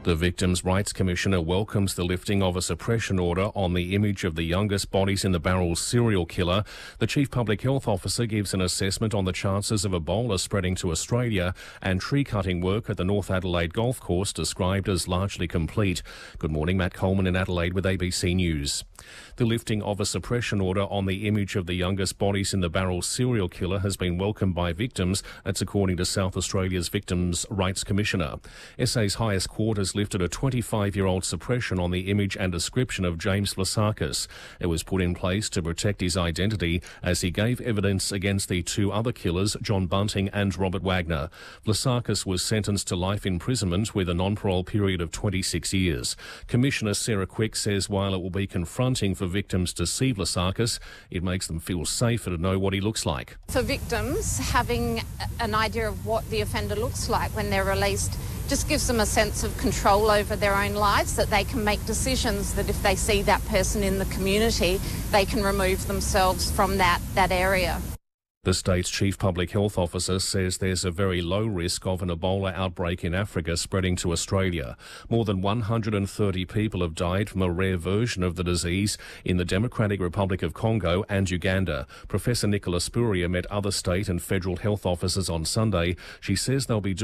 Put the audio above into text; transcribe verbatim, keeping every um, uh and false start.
The Victims' Rights Commissioner welcomes the lifting of a suppression order on the image of the youngest bodies in the barrel serial killer. The Chief Public Health Officer gives an assessment on the chances of Ebola spreading to Australia, and tree-cutting work at the North Adelaide Golf Course described as largely complete. Good morning, Matt Coleman in Adelaide with A B C News. The lifting of a suppression order on the image of the youngest bodies in the barrel serial killer has been welcomed by victims. That's according to South Australia's Victims' Rights Commissioner. S A's highest court has lifted a twenty-five-year-old suppression on the image and description of James Vlasakis. It was put in place to protect his identity as he gave evidence against the two other killers, John Bunting and Robert Wagner. Vlasakis was sentenced to life imprisonment with a non-parole period of twenty-six years. Commissioner Sarah Quick says while it will be confronting for victims to see Vlasakis, it makes them feel safer to know what he looks like. For victims, having an idea of what the offender looks like when they're released just gives them a sense of control over their own lives, that they can make decisions that if they see that person in the community, they can remove themselves from that, that area. The state's Chief Public Health Officer says there's a very low risk of an Ebola outbreak in Africa spreading to Australia. More than one hundred thirty people have died from a rare version of the disease in the Democratic Republic of Congo and Uganda. Professor Nicola Spuria met other state and federal health officers on Sunday. She says they'll be doing